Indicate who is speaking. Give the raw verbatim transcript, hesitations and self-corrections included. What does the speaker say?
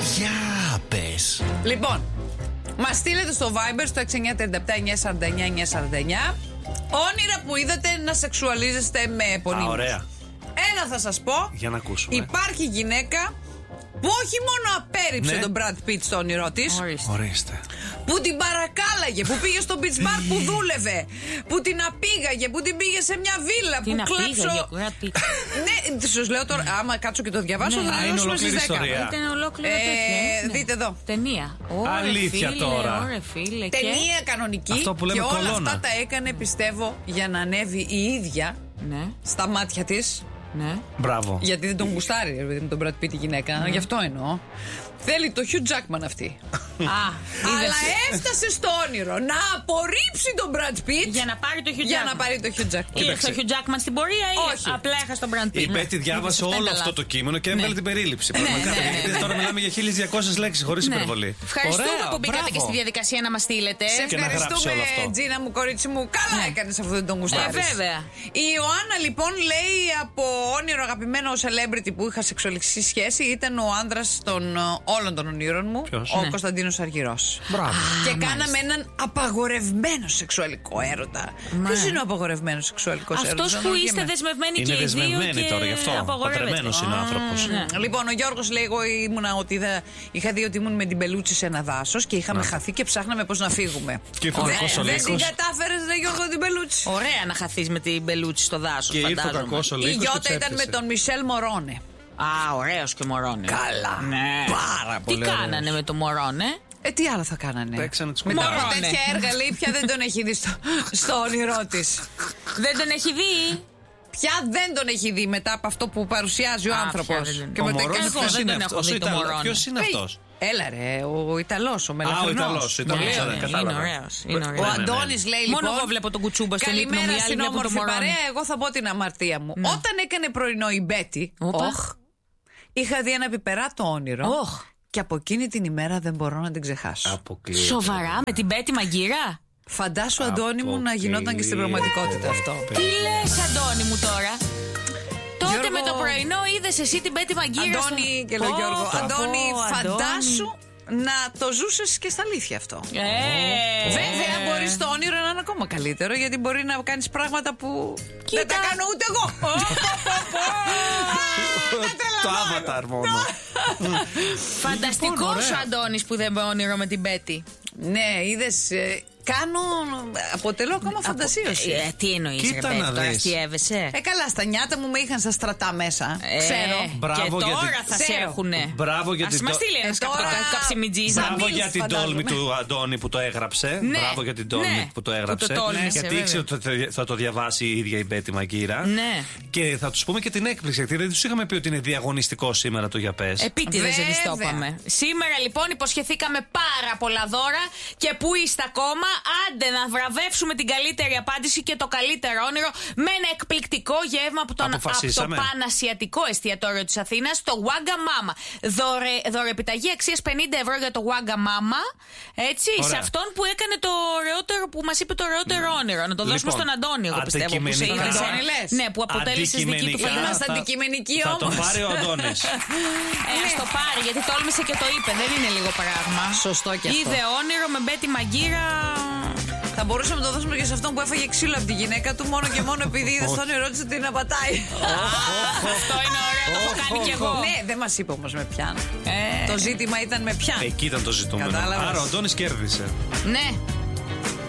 Speaker 1: Για πες.
Speaker 2: Λοιπόν, μας στείλετε στο Viber στο έξι εννιά τρία επτά εννιά σαράντα εννιά εννιά σαράντα εννιά όνειρα που είδατε να σεξουαλίζεστε με επωνύμους.
Speaker 1: Α, ωραία.
Speaker 2: Ένα θα σας πω.
Speaker 1: Για να ακούσουμε.
Speaker 2: Υπάρχει γυναίκα που όχι μόνο απέρριψε
Speaker 1: Ναι.
Speaker 2: τον Brad Pitt στο όνειρό της,
Speaker 3: Ορίστε.
Speaker 1: Ορίστε.
Speaker 2: που την παρακάλαγε, που πήγε στο beach bar που δούλευε, που την απήγαγε, που την πήγε σε μια βίλα,
Speaker 3: Την
Speaker 2: που
Speaker 3: απήγαγε,
Speaker 2: κλάψω.
Speaker 3: Brad Pitt.
Speaker 2: Ναι, σας λέω τώρα, άμα κάτσω και το διαβάσω,
Speaker 3: Ναι.
Speaker 2: θα
Speaker 1: Α,
Speaker 2: το
Speaker 1: είναι
Speaker 2: δώσουμε στις
Speaker 1: ολόκληρη
Speaker 2: δέκα.
Speaker 1: ιστορία.
Speaker 3: Ήταν ολόκληρο
Speaker 2: Ε,
Speaker 3: τέτοιο.
Speaker 2: δείτε εδώ.
Speaker 3: Ταινία. Ωρε,
Speaker 1: Αλήθεια
Speaker 3: φίλε,
Speaker 1: τώρα.
Speaker 3: Ωρε, φίλε.
Speaker 2: Ταινία κανονική.
Speaker 1: Αυτό που λέμε
Speaker 2: και όλα
Speaker 1: κολόνα.
Speaker 2: αυτά τα έκανε, πιστεύω, για να ανέβει η ίδια
Speaker 3: Και... Ναι,
Speaker 2: στα μάτια της.
Speaker 3: ναι.
Speaker 1: Μπράβο.
Speaker 2: Γιατί δεν τον γουστάρει, ρε παιδί μου, τον Brad Pitt η γυναίκα. Γι' αυτό εννοώ. Θέλει το Hugh Jackman αυτή.
Speaker 3: Α,
Speaker 2: Αλλά
Speaker 3: είδες.
Speaker 2: έφτασε στο όνειρο να απορρίψει τον Brad Pitt
Speaker 3: Για να πάρει το Hugh
Speaker 2: για
Speaker 3: Jackman.
Speaker 2: να πάρει το Hugh Jackman.
Speaker 3: Ήρθε ο Hugh Jackman στην πορεία ή
Speaker 2: Όχι.
Speaker 3: απλά έχασε τον Brad Pitt.
Speaker 1: Η Μπέτη διάβασε
Speaker 3: Είδες,
Speaker 1: όλο
Speaker 3: αυτά
Speaker 1: αυτό
Speaker 3: είναι
Speaker 1: το
Speaker 3: τα
Speaker 1: κείμενο και έβγαλε
Speaker 3: Ναι.
Speaker 1: την περίληψη. Πραγματικά.
Speaker 3: ναι, ναι,
Speaker 1: Γιατί
Speaker 3: ναι.
Speaker 1: τώρα μιλάμε για χίλιες διακόσιες λέξεις χωρίς
Speaker 3: Ναι.
Speaker 1: υπερβολή.
Speaker 3: Ευχαριστούμε
Speaker 1: Ωραία,
Speaker 3: που μπήκατε
Speaker 1: μπράβο.
Speaker 3: και στη διαδικασία να μας στείλετε.
Speaker 2: Σε
Speaker 1: Και να γράψει
Speaker 2: ευχαριστούμε,
Speaker 1: όλο αυτό.
Speaker 2: Τζίνα μου, κορίτσι μου. Καλά
Speaker 3: Ναι.
Speaker 2: έκανες αφού δεν τον γουστάρεις.
Speaker 3: Ε, βέβαια.
Speaker 2: Η Ιωάννα λοιπόν λέει από όνειρο αγαπημένο celebrity που είχα σεξουαλική σχέση ήταν ο άντρας των ε, όλων των ονείρων μου,
Speaker 1: Ποιος?
Speaker 2: ο
Speaker 3: Ναι.
Speaker 2: Κωνσταντίνος Αργυρός.
Speaker 1: Μπράβο.
Speaker 2: Και κάναμε έναν απαγορευμένο σεξουαλικό έρωτα. Ποιος είναι ο απαγορευμένος σεξουαλικός έρωτας?
Speaker 3: Αυτός που είστε δεσμευμένοι
Speaker 1: Είναι
Speaker 3: και οι δύο
Speaker 1: δεσμευμένοι
Speaker 3: και
Speaker 1: τώρα γι' αυτό.
Speaker 3: απαγορεύεται.
Speaker 1: Παντρεμένος είναι ο άνθρωπος.
Speaker 3: Ναι.
Speaker 2: Λοιπόν, ο Γιώργος λέει: Εγώ ήμουνα ότι είδα, είχα δει ότι ήμουν με την Μπελούτσι σε ένα δάσος και είχαμε χαθεί και ψάχναμε πώς να φύγουμε.
Speaker 1: Και ήρθε ο
Speaker 3: Ωραία,
Speaker 1: κακός ο
Speaker 2: Δεν
Speaker 1: λύκος.
Speaker 2: την κατάφερες, ρε Γιώργο, την Μπελούτσι.
Speaker 3: Ωραία να χαθείς με την μπελούτσι στο δάσος.
Speaker 1: Και ήρθε ο
Speaker 3: φαντάζομαι.
Speaker 1: κακός ο
Speaker 2: Η
Speaker 1: λύκος.
Speaker 2: Γιώτα ήταν με τον Μισελ Μορόνε.
Speaker 3: Α, ωραίος και μωρόνε.
Speaker 2: Καλά.
Speaker 3: Ναι.
Speaker 1: Πάρα
Speaker 3: Τι
Speaker 1: πολύ
Speaker 3: κάνανε
Speaker 1: ωραίος.
Speaker 3: με το μωρόνε?
Speaker 2: Ε, τι άλλο θα κάνανε.
Speaker 1: Παίξανε τις
Speaker 2: Μετά
Speaker 1: κουμπάρες.
Speaker 2: από
Speaker 3: Μωρόνε.
Speaker 2: τέτοια έργα λέει πια δεν τον έχει δει στο, στο όνειρό της.
Speaker 3: Δεν τον έχει δει.
Speaker 2: Πια δεν τον έχει δει μετά από αυτό που παρουσιάζει ο
Speaker 3: Α,
Speaker 2: άνθρωπος.
Speaker 3: πια δεν-
Speaker 2: Και
Speaker 1: Ο
Speaker 2: με το
Speaker 1: Μωρόνε
Speaker 3: εγώ
Speaker 1: ποιος
Speaker 3: δεν
Speaker 1: είναι
Speaker 3: τον έχω
Speaker 1: αυτός?
Speaker 3: δει
Speaker 1: Ο
Speaker 3: το
Speaker 1: Ιταλός.
Speaker 3: Μωρόνε.
Speaker 1: Ποιος είναι
Speaker 2: Hey,
Speaker 1: αυτός?
Speaker 2: Έλα ρε, ο Ιταλός, ο
Speaker 1: Α, ο
Speaker 2: Μελαχρινός.
Speaker 1: Ιταλός. ο Ιταλός,
Speaker 3: Ναι,
Speaker 1: ναι,
Speaker 3: ναι,
Speaker 1: κατάλαβα.
Speaker 3: είναι ωραίος, είναι
Speaker 1: Ναι,
Speaker 3: ωραίος.
Speaker 2: Ο
Speaker 1: ναι, ναι.
Speaker 2: Αντώνης λέει λοιπόν.
Speaker 3: Μόνο εγώ βλέπω τον κουτσούμπα στην ύπνο μου, οι
Speaker 2: Καλημέρα
Speaker 3: άλλοι
Speaker 2: στην
Speaker 3: βλέπουν το
Speaker 2: όμορφη
Speaker 3: μωρόνε.
Speaker 2: παρέα. Εγώ θα πω την αμαρτία μου. Όταν έκανε πρωινό η Μπέτη,
Speaker 3: Όπα.
Speaker 2: όχ, είχα δει ένα πιπεράτο όνειρο.
Speaker 3: Όχ.
Speaker 2: Και από εκείνη την ημέρα δεν μπορώ να την ξεχάσω.
Speaker 1: Αποκλείεται.
Speaker 3: Σοβαρά, με την Πέτη Μαγκύρα.
Speaker 2: Φαντάσου, Αντώνη μου, να γινόταν και στην πραγματικότητα αυτό.
Speaker 3: Τι λες, Αντώνη μου τώρα? Τότε
Speaker 2: Γιώργο-
Speaker 3: με το πρωινό είδες εσύ την Πέτη Μαγκύρα.
Speaker 2: Αντώνη
Speaker 3: στο-
Speaker 2: και λέω
Speaker 3: Πω,
Speaker 2: Γιώργο,
Speaker 3: πω,
Speaker 2: Αντώνη,
Speaker 3: πω,
Speaker 2: φαντάσου να το ζούσες και στα αλήθεια αυτό.
Speaker 3: Ε,
Speaker 2: Βέβαια, μπορεί το όνειρο να είναι ακόμα καλύτερο, γιατί μπορεί να κάνεις πράγματα που δεν τα κάνω ούτε εγώ.
Speaker 1: Το Avatar μόνο.
Speaker 3: Φανταστικός
Speaker 1: ωραία.
Speaker 3: ο Αντώνης που δεν με όνειρο με την Πέτη.
Speaker 2: Ναι, είδες, ε, κάνω, αποτελώ ακόμα φαντασίωση.
Speaker 3: Ε, τι εννοείς, ρε
Speaker 1: Κοίτα
Speaker 3: Πέτη,
Speaker 1: να
Speaker 3: τώρα
Speaker 1: δεις.
Speaker 3: αστιεύεσαι.
Speaker 2: Ε, καλά, στα νιάτα μου με είχαν στα στρατά μέσα.
Speaker 3: Ε,
Speaker 2: Ξέρω.
Speaker 1: Μπράβο,
Speaker 3: και τώρα
Speaker 1: γιατί-
Speaker 3: θα σε
Speaker 2: Ξέρω.
Speaker 3: έχουνε.
Speaker 1: Μπράβο, γιατί
Speaker 3: Ας μας
Speaker 1: το-
Speaker 3: στείλει ένας
Speaker 2: Ε, τώρα-
Speaker 3: καπ- καψιμιτζής.
Speaker 2: Μπράβο.
Speaker 1: Μπράβο
Speaker 2: Μίλφ,
Speaker 1: για την
Speaker 2: φαντάζομαι.
Speaker 1: τόλμη του Αντώνη που το έγραψε.
Speaker 3: Ναι.
Speaker 1: Μπράβο για την τόλμη
Speaker 3: Ναι.
Speaker 1: που το
Speaker 3: Που
Speaker 1: έγραψε.
Speaker 3: το τόλμησε,
Speaker 1: γιατί
Speaker 3: βέβαια.
Speaker 1: ήξερε ότι θα- θα το διαβάσει η ίδια η Μπέτη Μαγκύρα.
Speaker 3: Ναι.
Speaker 1: Και θα του πούμε και την έκπληξη. Γιατί δεν του είχαμε πει ότι είναι διαγωνιστικό σήμερα το για πες.
Speaker 3: Επίτηδες
Speaker 2: Βέβαια.
Speaker 3: εμείς το είπαμε. Σήμερα λοιπόν υποσχεθήκαμε πάρα πολλά δώρα και πού είστε ακόμα. Άντε να βραβεύσουμε την καλύτερη απάντηση και το καλύτερο όνειρο με ένα εκπληκτικό γεύμα από, τον, από το
Speaker 1: Αποφασίσαμε.
Speaker 3: Πανασιατικό εστιατόριο της Αθήνας, το Wagga Mama. Δωρε, δωρεπιταγή αξίας πενήντα ευρώ για το Wagga Mama. Έτσι,
Speaker 1: Ωραία.
Speaker 3: σε αυτόν που έκανε το ωραιότερο, που μας είπε το ωραιότερο όνειρο. Να το δώσουμε
Speaker 1: Λοιπόν,
Speaker 3: στον Αντώνη, εγώ πιστεύω. Που σε
Speaker 1: αντικειμενικά-
Speaker 3: είδε.
Speaker 2: Αντώνη, λες.
Speaker 3: Ναι, που αποτέλεσε δική του
Speaker 1: Αντικειμενικά
Speaker 3: φαντασία.
Speaker 2: Είμαστε
Speaker 1: θα-
Speaker 2: αντικειμενικοί
Speaker 1: Θα τον
Speaker 2: όμως.
Speaker 1: πάρει ο Αντώνης.
Speaker 3: Ε, ας το πάρει, γιατί τόλμησε και το είπε. Δεν είναι λίγο πράγμα.
Speaker 2: Σωστό κι αυτό.
Speaker 3: Είδε όνειρο με Μπέτη Μαγκύρα.
Speaker 2: Θα μπορούσαμε να το δώσουμε και σε αυτόν που έφαγε ξύλο από τη γυναίκα του μόνο και μόνο επειδή είδε στον όνειρό της ότι την απατάει.
Speaker 3: Αυτό είναι ωραίο, το έχω κάνει κι εγώ.
Speaker 2: Ναι, δεν μας είπε όμως με ποιαν.
Speaker 3: Ε,
Speaker 2: Το ζήτημα ήταν με ποιαν.
Speaker 1: Εκεί ήταν το ζητούμενο.
Speaker 2: Κατάλαβες.
Speaker 1: Άρα ο Αντώνης κέρδισε.
Speaker 3: ναι.